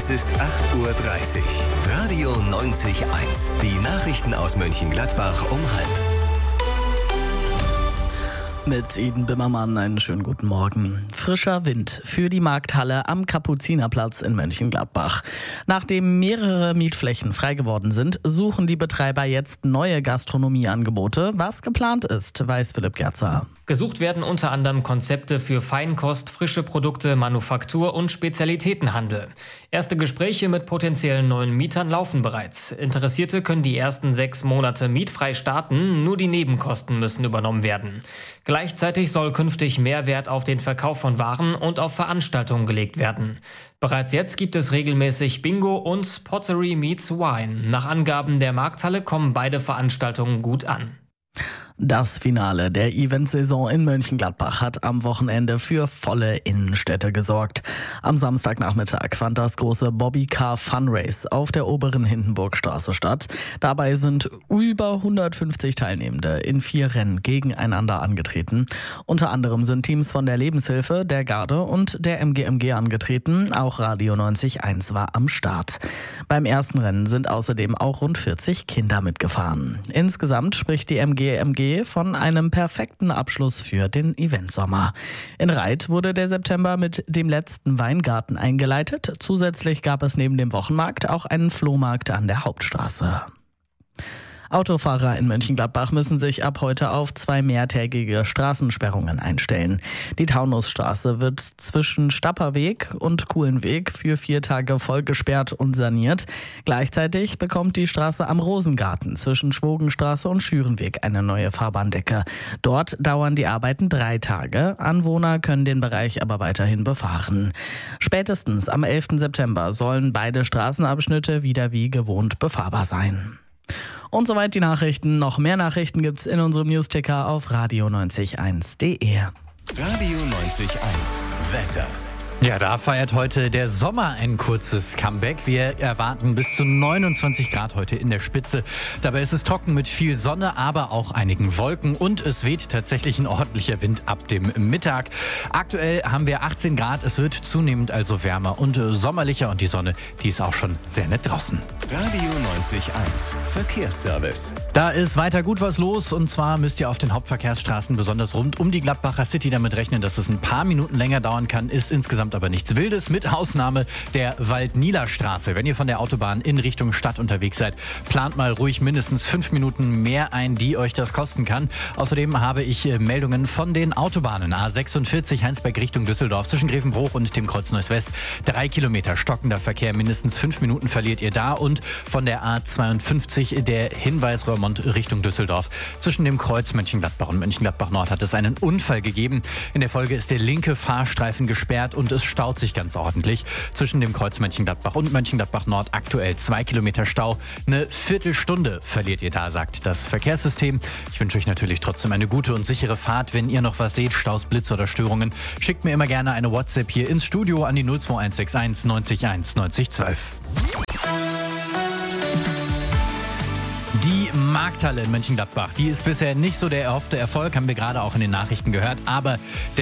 Es ist 8:30 Uhr. Radio 90.1. Die Nachrichten aus Mönchengladbach um 12:30. Mit Eden Bimmermann einen schönen guten Morgen. Frischer Wind für die Markthalle am Kapuzinerplatz in Mönchengladbach. Nachdem mehrere Mietflächen frei geworden sind, suchen die Betreiber jetzt neue Gastronomieangebote. Was geplant ist, weiß Philipp Gerzer. Gesucht werden unter anderem Konzepte für Feinkost, frische Produkte, Manufaktur und Spezialitätenhandel. Erste Gespräche mit potenziellen neuen Mietern laufen bereits. Interessierte können die ersten 6 Monate mietfrei starten, nur die Nebenkosten müssen übernommen werden. Gleichzeitig soll künftig mehr Wert auf den Verkauf von Waren und auf Veranstaltungen gelegt werden. Bereits jetzt gibt es regelmäßig Bingo und Pottery meets Wine. Nach Angaben der Markthalle kommen beide Veranstaltungen gut an. Das Finale der Eventsaison in Mönchengladbach hat am Wochenende für volle Innenstädte gesorgt. Am Samstagnachmittag fand das große Bobbycar Fun Race auf der oberen Hindenburgstraße statt. Dabei sind über 150 Teilnehmende in 4 Rennen gegeneinander angetreten. Unter anderem sind Teams von der Lebenshilfe, der Garde und der MGMG angetreten. Auch Radio 90.1 war am Start. Beim ersten Rennen sind außerdem auch rund 40 Kinder mitgefahren. Insgesamt spricht die MGMG von einem perfekten Abschluss für den Eventsommer. In Reit wurde der September mit dem letzten Weingarten eingeleitet. Zusätzlich gab es neben dem Wochenmarkt auch einen Flohmarkt an der Hauptstraße. Autofahrer in Mönchengladbach müssen sich ab heute auf 2 mehrtägige Straßensperrungen einstellen. Die Taunusstraße wird zwischen Stapperweg und Kuhlenweg für 4 Tage voll gesperrt und saniert. Gleichzeitig bekommt die Straße am Rosengarten zwischen Schwogenstraße und Schürenweg eine neue Fahrbahndecke. Dort dauern die Arbeiten 3 Tage. Anwohner können den Bereich aber weiterhin befahren. Spätestens am 11. September sollen beide Straßenabschnitte wieder wie gewohnt befahrbar sein. Und soweit die Nachrichten. Noch mehr Nachrichten gibt's in unserem Newsticker auf radio901.de. Radio 90.1. Wetter. Ja, da feiert heute der Sommer ein kurzes Comeback. Wir erwarten bis zu 29 Grad heute in der Spitze. Dabei ist es trocken mit viel Sonne, aber auch einigen Wolken und es weht tatsächlich ein ordentlicher Wind ab dem Mittag. Aktuell haben wir 18 Grad, es wird zunehmend also wärmer und sommerlicher und die Sonne, die ist auch schon sehr nett draußen. Radio 90.1. Verkehrsservice. Da ist weiter gut was los und zwar müsst ihr auf den Hauptverkehrsstraßen besonders rund um die Gladbacher City damit rechnen, dass es ein paar Minuten länger dauern kann, ist insgesamt aber nichts Wildes, mit Ausnahme der Waldnieler-Straße. Wenn ihr von der Autobahn in Richtung Stadt unterwegs seid, plant mal ruhig mindestens 5 Minuten mehr ein, die euch das kosten kann. Außerdem habe ich Meldungen von den Autobahnen. A46 Heinsberg Richtung Düsseldorf zwischen Grevenbroich und dem Kreuz Neuss West. 3 Kilometer stockender Verkehr, mindestens 5 Minuten verliert ihr da. Und von der A52 der Hinweis Roermond Richtung Düsseldorf. Zwischen dem Kreuz Mönchengladbach und Mönchengladbach Nord hat es einen Unfall gegeben. In der Folge ist der linke Fahrstreifen gesperrt und es staut sich ganz ordentlich. Zwischen dem Kreuz Mönchengladbach und Mönchengladbach Nord aktuell 2 Kilometer Stau. Eine Viertelstunde verliert ihr da, sagt das Verkehrssystem. Ich wünsche euch natürlich trotzdem eine gute und sichere Fahrt. Wenn ihr noch was seht, Staus, Blitz oder Störungen, schickt mir immer gerne eine WhatsApp hier ins Studio an die 02161 90 1 90 12. Die Markthalle in Mönchengladbach, die ist bisher nicht so der erhoffte Erfolg, haben wir gerade auch in den Nachrichten gehört, aber